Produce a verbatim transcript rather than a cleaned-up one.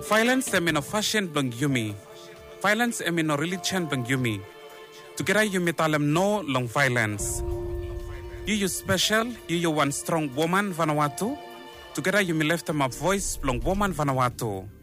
Violence emi no fashion blang yumi. Violence emi no religion blang yumi. Together yumi talem no long violence. You you special, you you one strong woman Vanuatu. Together yumi left them a voice blang woman Vanuatu.